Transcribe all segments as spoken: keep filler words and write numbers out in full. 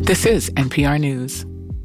This is N P R News.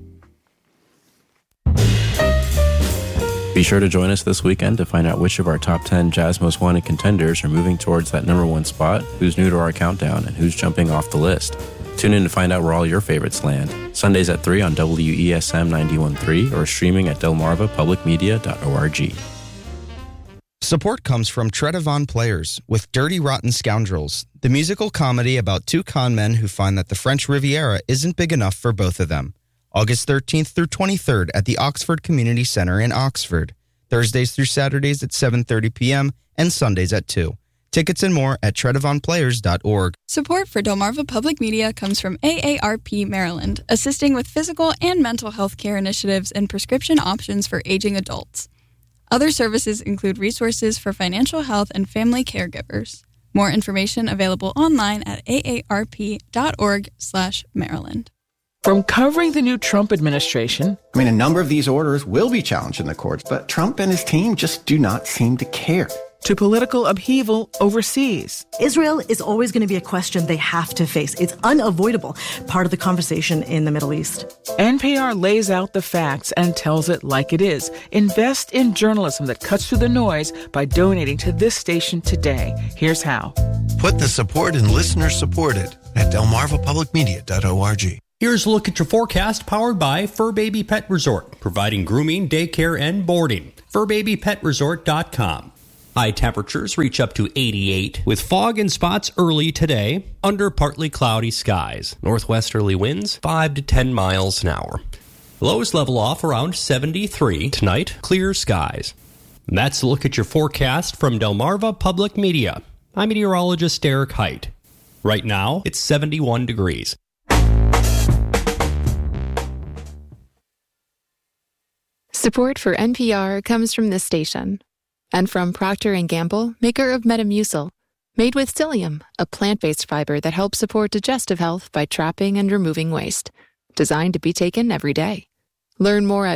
Be sure to join us this weekend to find out which of our top ten Jazz Most Wanted contenders are moving towards that number one spot, who's new to our countdown, and who's jumping off the list. Tune in to find out where all your favorites land. Sundays at three on W E S M ninety-one point three or streaming at delmarva public media dot org. Support comes from Tredavon Players with Dirty Rotten Scoundrels, the musical comedy about two con men who find that the French Riviera isn't big enough for both of them. August thirteenth through twenty-third at the Oxford Community Center in Oxford. Thursdays through Saturdays at seven thirty p.m. and Sundays at two. Tickets and more at tredavon players dot org. Support for Delmarva Public Media comes from A A R P Maryland, assisting with physical and mental health care initiatives and prescription options for aging adults. Other services include resources for financial health and family caregivers. More information available online at a a r p dot org slash Maryland. From covering the new Trump administration, I mean, a number of these orders will be challenged in the courts, but Trump and his team just do not seem to care. to political upheaval overseas. Israel is always going to be a question they have to face. It's unavoidable, part of the conversation in the Middle East. N P R lays out the facts and tells it like it is. Invest in journalism that cuts through the noise by donating to this station today. Here's how. Put the support in listener supported at delmarva public media dot org. Here's a look at your forecast powered by Fur Baby Pet Resort, providing grooming, daycare, and boarding. fur baby pet resort dot com. High temperatures reach up to eighty-eight, with fog and spots early today, under partly cloudy skies. Northwesterly winds five to ten miles an hour. Lows level off around seventy-three. Tonight, clear skies. And that's a look at your forecast from Delmarva Public Media. I'm meteorologist Derek Height. Right now, it's seventy-one degrees. Support for N P R comes from this station and from Procter and Gamble, maker of Metamucil, made with psyllium, a plant-based fiber that helps support digestive health by trapping and removing waste, designed to be taken every day. Learn more at